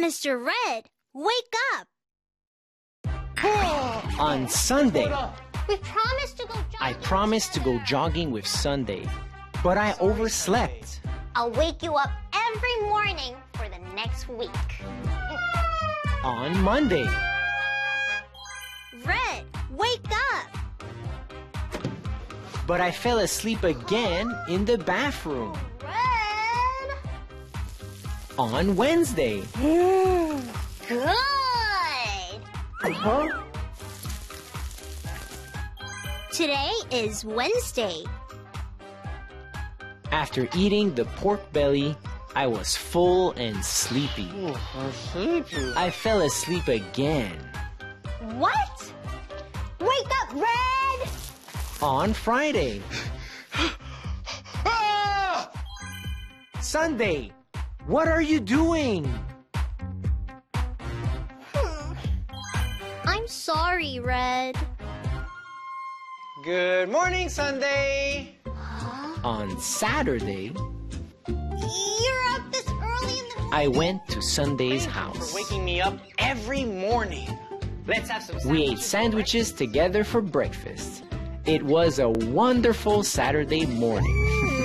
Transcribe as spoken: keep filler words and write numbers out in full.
Mister Red, wake up! On Sunday, We promised to go jogging. I promised to go jogging with Sunday, but I overslept. I'll wake you up every morning for the next week. On Monday, Red, wake up! but I fell asleep again in the bathroom. Red! On Wednesday, Good! Today is Wednesday. after eating the pork belly, I was full and sleepy. I fell asleep again. What? Wake up, Red! On Friday. Sunday, what are you doing? Hmm. I'm sorry, Red. Good morning, Sunday. On Saturday, You're up this early in the morning. I went to Sunday's For house. waking me up every morning. Let's have some We ate sandwiches together for breakfast. It was a wonderful Saturday morning.